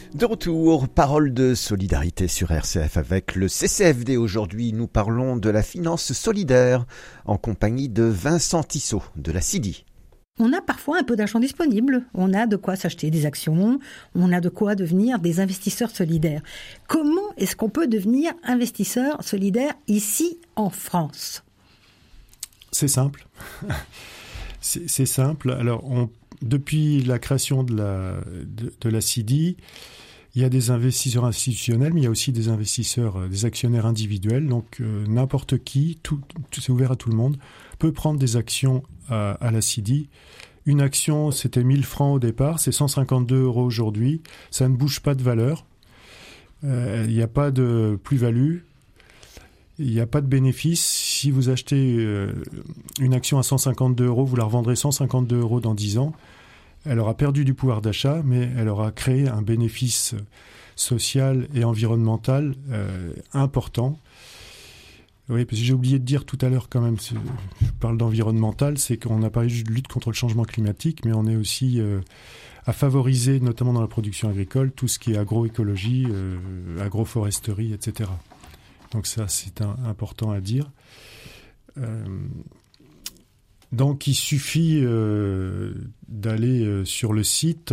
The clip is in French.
De retour, parole de solidarité sur RCF avec le CCFD. Aujourd'hui, nous parlons de la finance solidaire en compagnie de Vincent Tissot de la CIDI. On a parfois un peu d'argent disponible, on a de quoi s'acheter des actions, on a de quoi devenir des investisseurs solidaires. Comment est-ce qu'on peut devenir investisseur solidaire ici en France ? C'est simple. C'est simple. Alors, depuis la création de la CIDI, il y a des investisseurs institutionnels, mais il y a aussi des investisseurs, des actionnaires individuels. Donc, n'importe qui, c'est ouvert à tout le monde, peut prendre des actions à la CIDI. Une action, c'était 1 000 francs au départ, c'est 152 € aujourd'hui. Ça ne bouge pas de valeur. Il n'y a pas de plus-value. Il n'y a pas de bénéfice. Si vous achetez une action à 152 €, vous la revendrez 152 € dans 10 ans. Elle aura perdu du pouvoir d'achat, mais elle aura créé un bénéfice social et environnemental important. Oui, parce que j'ai oublié de dire tout à l'heure quand même, je parle d'environnemental, c'est qu'on a parlé juste de lutte contre le changement climatique, mais on est aussi à favoriser, notamment dans la production agricole, tout ce qui est agroécologie, agroforesterie, etc. Donc ça, c'est important à dire. Donc il suffit d'aller sur le site